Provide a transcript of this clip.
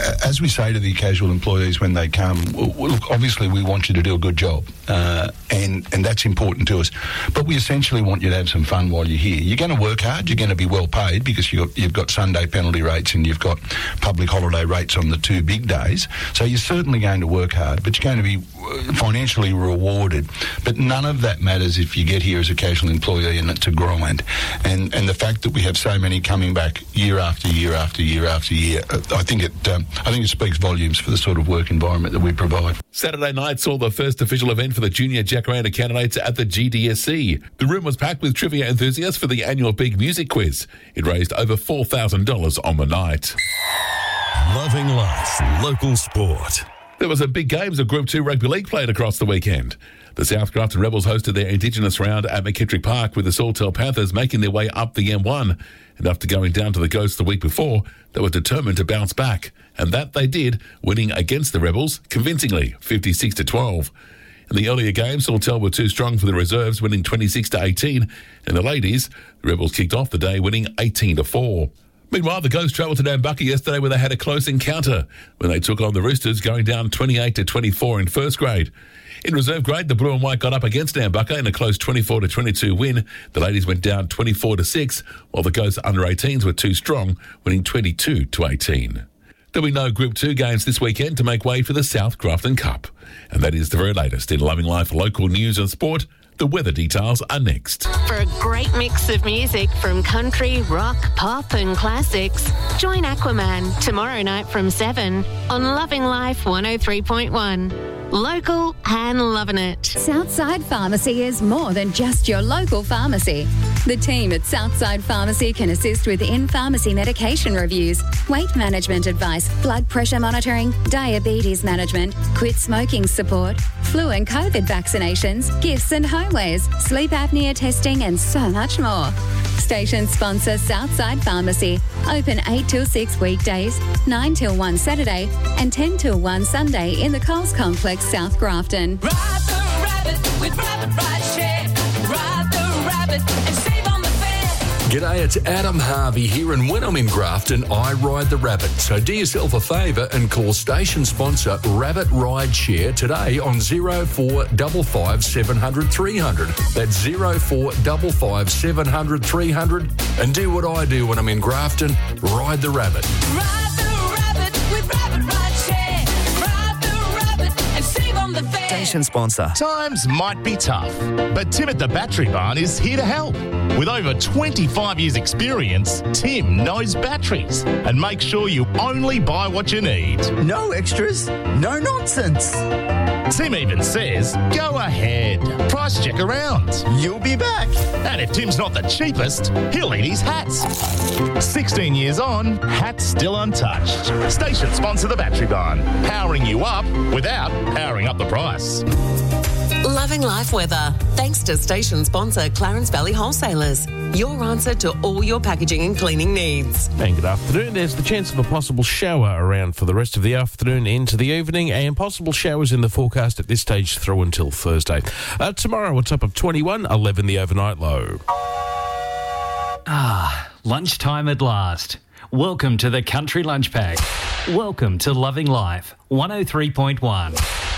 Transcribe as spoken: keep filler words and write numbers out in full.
as we say to the casual employees when they come, well, look, obviously we want you to do a good job, uh, and, and that's important to us. But we essentially want you to have some fun while you're here. You're going to work hard, you're going to be well paid because you've got, you've got Sunday penalty rates and you've got public holiday rates on the two big days. So you're certainly going to work hard, but you're going to be financially rewarded. But none of that matters if you get here as a casual employee and it's a grind. And, and the fact that we have so many coming back year after year after year after year, I think it um, I think it speaks volumes for the sort of work environment that we provide. Saturday night saw the first official event for the junior Jacaranda candidates at the G D S C. The room was packed with trivia enthusiasts for the annual Big Music Quiz. It raised over four thousand dollars on the night. Loving life, local sport. There was a big games of Group two Rugby League played across the weekend. The South Grafton Rebels hosted their Indigenous round at McKittrick Park with the Saltell Panthers making their way up the M one. And after going down to the Ghosts the week before, they were determined to bounce back. And that they did, winning against the Rebels convincingly, fifty-six to twelve. In the earlier games, Saltell were too strong for the reserves, winning twenty-six to eighteen. And the ladies, the Rebels kicked off the day, winning eighteen to four. Meanwhile, the Ghosts travelled to Nambucca yesterday where they had a close encounter when they took on the Roosters, going down twenty-eight to twenty-four in first grade. In reserve grade, the Blue and White got up against Nambucca in a close twenty-four to twenty-two win. The ladies went down twenty-four to six, while the Ghosts under eighteens were too strong, winning twenty-two to eighteen. There'll be no Group two games this weekend to make way for the South Grafton Cup. And that is the very latest in Loving Life local news and sport. The weather details are next. For a great mix of music from country, rock, pop and classics, join Aquaman tomorrow night from seven on Loving Life one oh three point one. Local and loving it. Southside Pharmacy is more than just your local pharmacy. The team at Southside Pharmacy can assist with in-pharmacy medication reviews, weight management advice, blood pressure monitoring, diabetes management, quit smoking support, flu and COVID vaccinations, gifts and homewares, sleep apnea testing and so much more. Station sponsor Southside Pharmacy. Open eight till six weekdays, nine till one Saturday and ten till one Sunday in the Coles Complex, South Grafton. Ride the rabbit with Rabbit Ride Share. Ride the rabbit and save on the fare. G'day, it's Adam Harvey here, and when I'm in Grafton, I ride the Rabbit. So do yourself a favour and call station sponsor Rabbit Ride Share today on zero four five five seven hundred three hundred. That's zero four five five seven hundred three hundred. And do what I do when I'm in Grafton, ride the Rabbit. Ride the rabbit with Rabbit Ride Share. Ride the rabbit and save on the fare. Station sponsor. Times might be tough, but Tim at the Battery Barn is here to help. With over twenty-five years experience, Tim knows batteries and makes sure you only buy what you need. No extras, no nonsense. Tim even says, go ahead, price check around. You'll be back. And if Tim's not the cheapest, he'll eat his hats. sixteen years on, hats still untouched. Station sponsor the Battery Barn, powering you up without powering up the price. Loving Life weather. Thanks to station sponsor Clarence Valley Wholesalers. Your answer to all your packaging and cleaning needs. And good afternoon. There's the chance of a possible shower around for the rest of the afternoon into the evening, and possible showers in the forecast at this stage through until Thursday. Uh, tomorrow, a top of twenty-one, eleven the overnight low. Ah, lunchtime at last. Welcome to the Country Lunch Pack. Welcome to Loving Life, one oh three point one.